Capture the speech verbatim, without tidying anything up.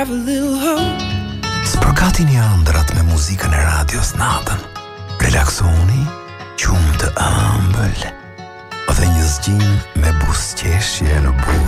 have a little hope. Spërgatini ëndrat me muzikën e radios natën. Relaksoni, qumë të ëmbël dhe një zgjim me buzëqeshje në burë.